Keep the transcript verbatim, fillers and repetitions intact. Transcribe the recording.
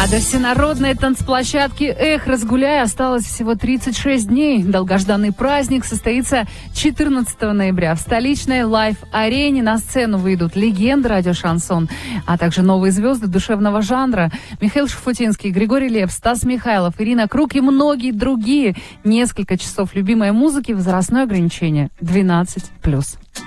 А до всенародной танцплощадки «Эх, разгуляй» осталось всего тридцать шесть дней. Долгожданный праздник состоится четырнадцатого ноября. В столичной лайв-арене на сцену выйдут легенды радиошансон, а также новые звезды душевного жанра. Михаил Шуфутинский, Григорий Лепс, Стас Михайлов, Ирина Круг и многие другие. Несколько часов любимой музыки, возрастное ограничение двенадцать плюс.